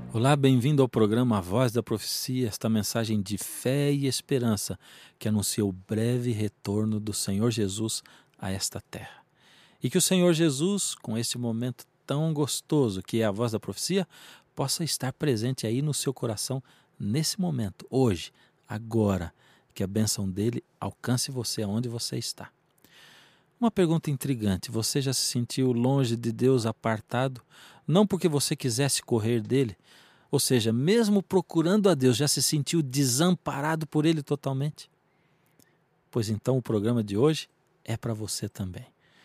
Olá, bem-vindo ao programa A Voz da Profecia, esta mensagem de fé e esperança que anuncia o breve retorno do Senhor Jesus a esta terra. E que o Senhor Jesus, com esse momento tão gostoso que é a Voz da Profecia, possa estar presente aí no seu coração nesse momento, hoje, agora, que a bênção dele alcance você aonde você está. Uma pergunta intrigante: você já se sentiu longe de Deus, apartado, não porque você quisesse correr dele, ou seja, mesmo procurando a Deus, já se sentiu desamparado por ele totalmente? Pois então o programa de hoje é para você também.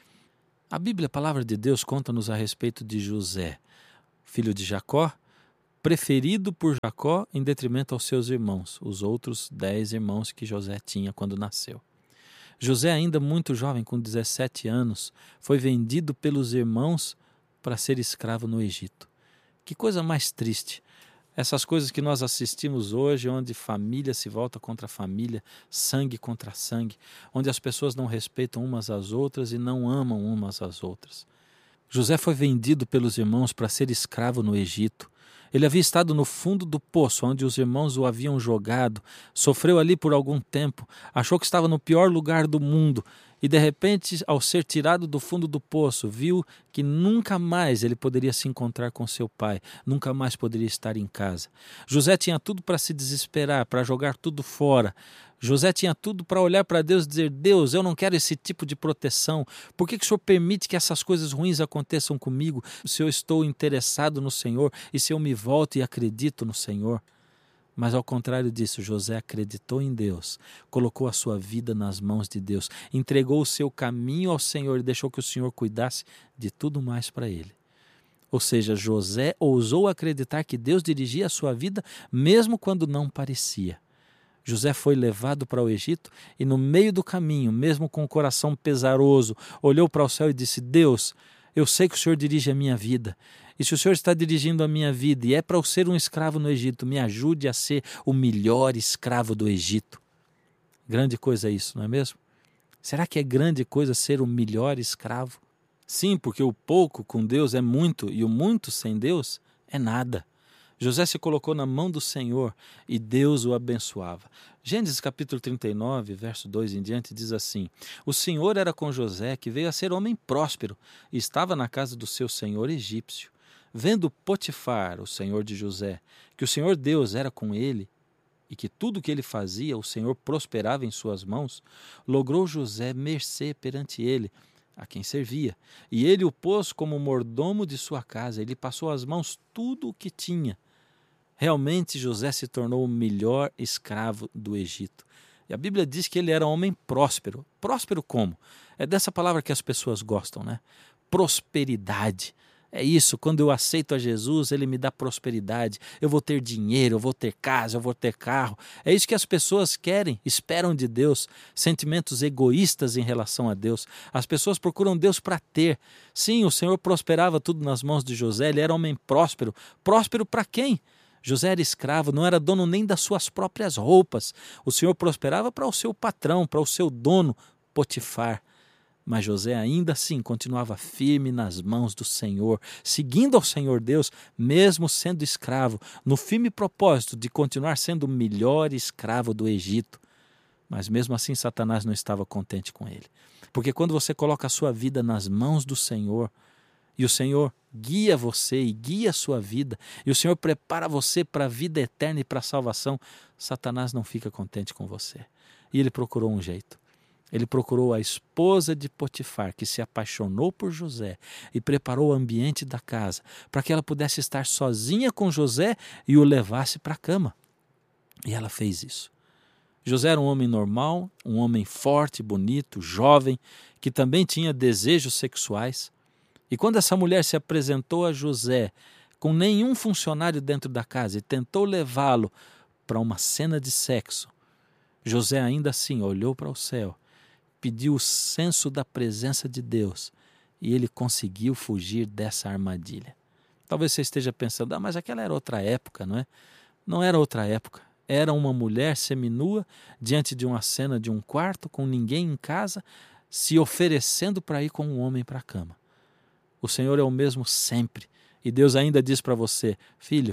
A Bíblia, a palavra de Deus, conta-nos a respeito de José, filho de Jacó, preferido por Jacó em detrimento aos seus irmãos, os outros 10 irmãos que José tinha quando nasceu. José, ainda muito jovem, com 17 anos, foi vendido pelos irmãos para ser escravo no Egito. Que coisa mais triste! Essas coisas que nós assistimos hoje, onde família se volta contra família, sangue contra sangue, onde as pessoas não respeitam umas às outras e não amam umas às outras. José foi vendido pelos irmãos para ser escravo no Egito. Ele havia estado no fundo do poço, onde os irmãos o haviam jogado, sofreu ali por algum tempo, achou que estava no pior lugar do mundo e, de repente, ao ser tirado do fundo do poço, viu que nunca mais ele poderia se encontrar com seu pai, nunca mais poderia estar em casa. José tinha tudo para se desesperar, para jogar tudo fora. José tinha tudo para olhar para Deus e dizer: Deus, eu não quero esse tipo de proteção. Por que o Senhor permite que essas coisas ruins aconteçam comigo, se eu estou interessado no Senhor e se eu me volto e acredito no Senhor? Mas ao contrário disso, José acreditou em Deus, colocou a sua vida nas mãos de Deus, entregou o seu caminho ao Senhor e deixou que o Senhor cuidasse de tudo mais para ele. Ou seja, José ousou acreditar que Deus dirigia a sua vida mesmo quando não parecia. José foi levado para o Egito e, no meio do caminho, mesmo com o coração pesaroso, olhou para o céu e disse: Deus, eu sei que o Senhor dirige a minha vida. E se o Senhor está dirigindo a minha vida e é para eu ser um escravo no Egito, me ajude a ser o melhor escravo do Egito. Grande coisa isso, não é mesmo? Será que é grande coisa ser o melhor escravo? Sim, porque o pouco com Deus é muito e o muito sem Deus é nada. José se colocou na mão do Senhor e Deus o abençoava. Gênesis capítulo 39, verso 2 em diante, diz assim: O Senhor era com José, que veio a ser homem próspero, e estava na casa do seu senhor egípcio. Vendo Potifar, o senhor de José, que o Senhor Deus era com ele, e que tudo o que ele fazia, o Senhor prosperava em suas mãos, logrou José mercê perante ele, a quem servia. E ele o pôs como mordomo de sua casa, ele passou às mãos tudo o que tinha. Realmente José se tornou o melhor escravo do Egito. E a Bíblia diz que ele era um homem próspero. Próspero como? É dessa palavra que as pessoas gostam, né? Prosperidade. É isso, quando eu aceito a Jesus, ele me dá prosperidade. Eu vou ter dinheiro, eu vou ter casa, eu vou ter carro. É isso que as pessoas querem, esperam de Deus. Sentimentos egoístas em relação a Deus. As pessoas procuram Deus para ter. Sim, o Senhor prosperava tudo nas mãos de José, ele era um homem próspero. Próspero para quem? José era escravo, não era dono nem das suas próprias roupas. O Senhor prosperava para o seu patrão, para o seu dono, Potifar. Mas José ainda assim continuava firme nas mãos do Senhor, seguindo ao Senhor Deus, mesmo sendo escravo, no firme propósito de continuar sendo o melhor escravo do Egito. Mas mesmo assim Satanás não estava contente com ele. Porque quando você coloca a sua vida nas mãos do Senhor, e o Senhor guia você e guia a sua vida, e o Senhor prepara você para a vida eterna e para a salvação, Satanás não fica contente com você. E ele procurou um jeito. Ele procurou a esposa de Potifar, que se apaixonou por José e preparou o ambiente da casa para que ela pudesse estar sozinha com José e o levasse para a cama. E ela fez isso. José era um homem normal, um homem forte, bonito, jovem, que também tinha desejos sexuais. E quando essa mulher se apresentou a José com nenhum funcionário dentro da casa e tentou levá-lo para uma cena de sexo, José ainda assim olhou para o céu, pediu o censo da presença de Deus e ele conseguiu fugir dessa armadilha. Talvez você esteja pensando: mas aquela era outra época, não é? Não era outra época. Era uma mulher seminua diante de uma cena de um quarto com ninguém em casa, se oferecendo para ir com um homem para a cama. O Senhor é o mesmo sempre. E Deus ainda diz para você: filho,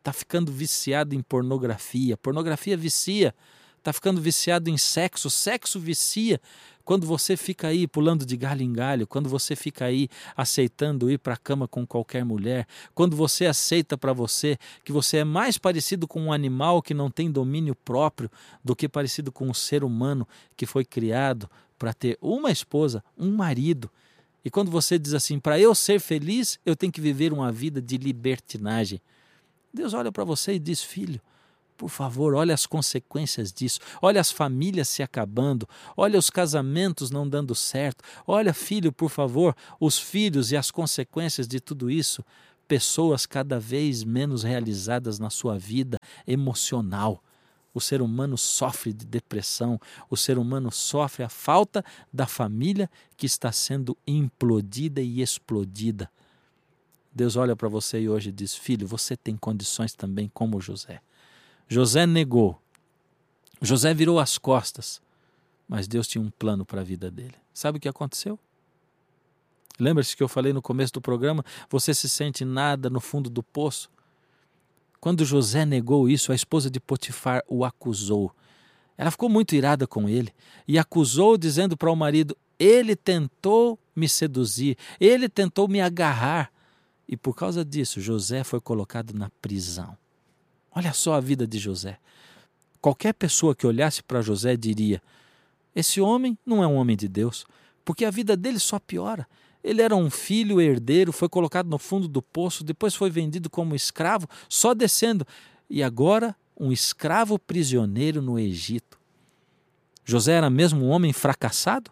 está ficando viciado em pornografia, pornografia vicia, está ficando viciado em sexo, sexo vicia. Quando você fica aí pulando de galho em galho, quando você fica aí aceitando ir para a cama com qualquer mulher, quando você aceita para você que você é mais parecido com um animal que não tem domínio próprio do que parecido com um ser humano que foi criado para ter uma esposa, um marido. E quando você diz assim, para eu ser feliz, eu tenho que viver uma vida de libertinagem. Deus olha para você e diz, filho, por favor, olha as consequências disso, olha as famílias se acabando, olha os casamentos não dando certo, olha, filho, por favor, os filhos e as consequências de tudo isso, pessoas cada vez menos realizadas na sua vida emocional. O ser humano sofre de depressão, o ser humano sofre a falta da família que está sendo implodida e explodida. Deus olha para você e hoje diz, filho, você tem condições também como José. José negou, José virou as costas, mas Deus tinha um plano para a vida dele. Sabe o que aconteceu? Lembra-se que eu falei no começo do programa, você se sente nada no fundo do poço? Quando José negou isso, a esposa de Potifar o acusou. Ela ficou muito irada com ele e acusou dizendo para o marido, ele tentou me seduzir, ele tentou me agarrar. E por causa disso, José foi colocado na prisão. Olha só a vida de José. Qualquer pessoa que olhasse para José diria, esse homem não é um homem de Deus, porque a vida dele só piora. Ele era um filho herdeiro, foi colocado no fundo do poço, depois foi vendido como escravo, só descendo. E agora, um escravo prisioneiro no Egito. José era mesmo um homem fracassado?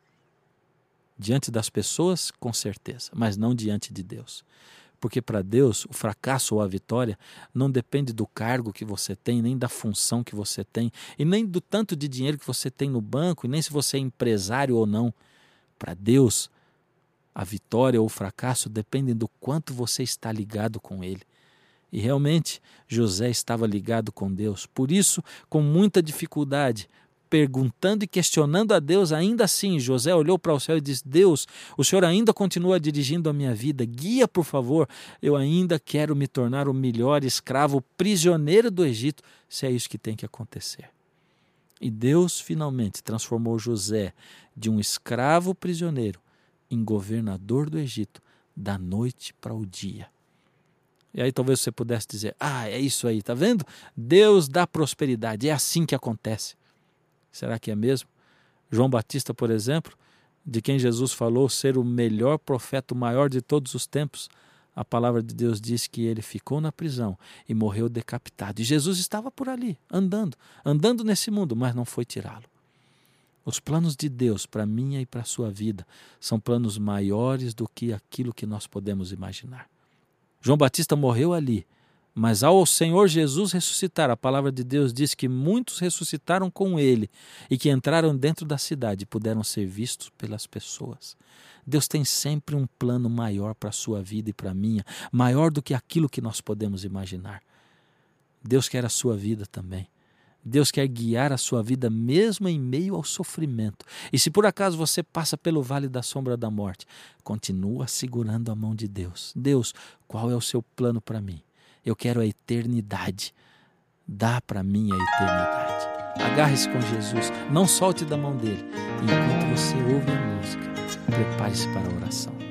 Diante das pessoas, com certeza, mas não diante de Deus. Porque para Deus, o fracasso ou a vitória não depende do cargo que você tem, nem da função que você tem, e nem do tanto de dinheiro que você tem no banco, e nem se você é empresário ou não. Para Deus, a vitória ou o fracasso dependem do quanto você está ligado com Ele. E realmente, José estava ligado com Deus. Por isso, com muita dificuldade, perguntando e questionando a Deus, ainda assim, José olhou para o céu e disse, Deus, o Senhor ainda continua dirigindo a minha vida, guia por favor, eu ainda quero me tornar o melhor escravo prisioneiro do Egito, se é isso que tem que acontecer. E Deus finalmente transformou José de um escravo prisioneiro em governador do Egito, da noite para o dia. E aí talvez você pudesse dizer, é isso aí, tá vendo? Deus dá prosperidade, é assim que acontece. Será que é mesmo? João Batista, por exemplo, de quem Jesus falou ser o melhor profeta, o maior de todos os tempos, a palavra de Deus diz que ele ficou na prisão e morreu decapitado. E Jesus estava por ali, andando nesse mundo, mas não foi tirá-lo. Os planos de Deus para a minha e para a sua vida são planos maiores do que aquilo que nós podemos imaginar. João Batista morreu ali, mas ao Senhor Jesus ressuscitar, a palavra de Deus diz que muitos ressuscitaram com ele e que entraram dentro da cidade e puderam ser vistos pelas pessoas. Deus tem sempre um plano maior para a sua vida e para a minha, maior do que aquilo que nós podemos imaginar. Deus quer a sua vida também. Deus quer guiar a sua vida mesmo em meio ao sofrimento. E se por acaso você passa pelo vale da sombra da morte, continua segurando a mão de Deus. Deus, qual é o seu plano para mim? Eu quero a eternidade. Dá para mim a eternidade. Agarre-se com Jesus. Não solte da mão dele. Enquanto você ouve a música, prepare-se para a oração.